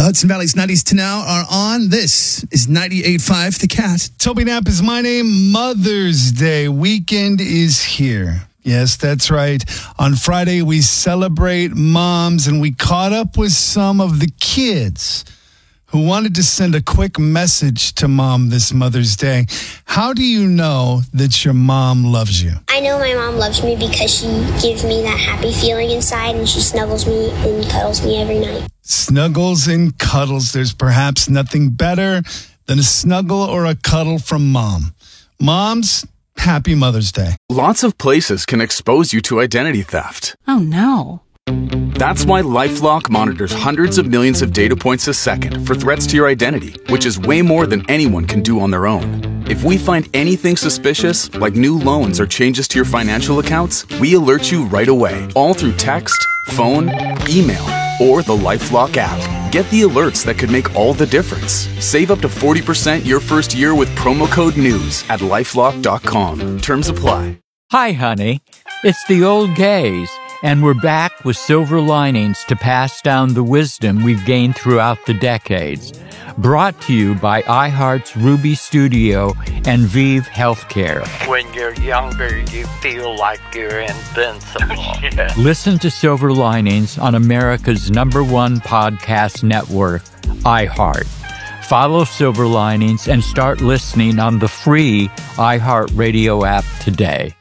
Hudson Valley's 90s to now are on. This is 98.5 The Cat. Toby Knapp is my name. Mother's Day weekend is here. Yes, that's right. On Friday, we celebrate moms, and we caught up with some of the kids who wanted to send a quick message to mom this Mother's Day. How do you know that your mom loves you? I know my mom loves me because she gives me that happy feeling inside, and she snuggles me and cuddles me every night. Snuggles and cuddles. There's perhaps nothing better than a snuggle or a cuddle from mom. Moms, happy Mother's Day. Lots of places can expose you to identity theft. Oh, no. That's why LifeLock monitors hundreds of millions of data points a second for threats to your identity, which is way more than anyone can do on their own. If we find anything suspicious, like new loans or changes to your financial accounts, we alert you right away, all through text, phone, email, or the LifeLock app. Get the alerts that could make all the difference. Save up to 40% your first year with promo code NEWS at LifeLock.com. Terms apply. Hi, honey. It's the old gays. And we're back with silver linings to pass down the wisdom we've gained throughout the decades. Brought to you by iHeart's Ruby Studio and Vive Healthcare. When you're younger, you feel like you're invincible. Yeah. Listen to Silver Linings on America's #1 podcast network, iHeart. Follow Silver Linings and start listening on the free iHeartRadio app today.